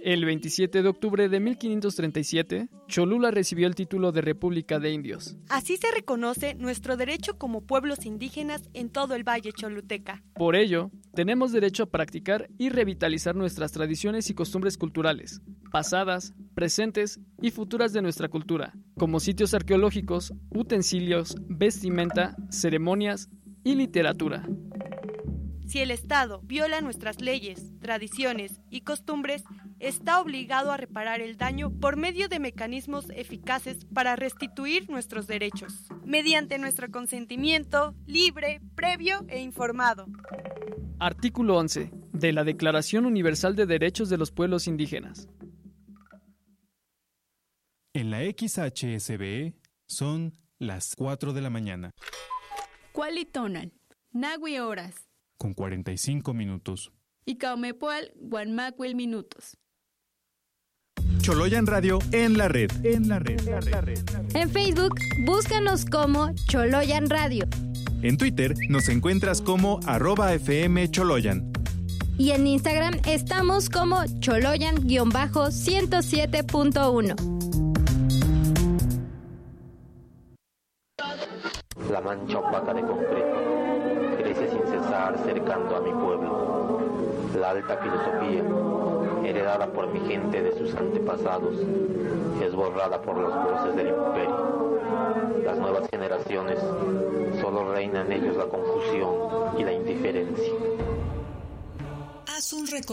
El 27 de octubre de 1537, Cholula recibió el título de República de Indios. Así se reconoce nuestro derecho como pueblos indígenas en todo el Valle Choluteca. Por ello, tenemos derecho a practicar y revitalizar nuestras tradiciones y costumbres culturales, pasadas, presentes y futuras de nuestra cultura, como sitios arqueológicos, utensilios, vestimenta, ceremonias y literatura. Si el Estado viola nuestras leyes, tradiciones y costumbres, está obligado a reparar el daño por medio de mecanismos eficaces para restituir nuestros derechos, mediante nuestro consentimiento libre, previo e informado. Artículo 11 de la Declaración Universal de Derechos de los Pueblos Indígenas. En la XHSBE son las 4 de la mañana. Cualitonan, Nagui horas. Con 45 minutos. Y Caumepual, Guanmacuil minutos. Choloyan Radio en la red. En Facebook, búscanos como Choloyan Radio. En Twitter nos encuentras como @FM Choloyan. Y en Instagram estamos como Choloyan-107.1. La mancha opaca de concreto crece sin cesar cercando a mi pueblo. La alta filosofía, heredada por mi gente de sus antepasados, es borrada por las voces del imperio. Las nuevas generaciones solo reina en ellos la confusión y la indiferencia. Haz un recorrido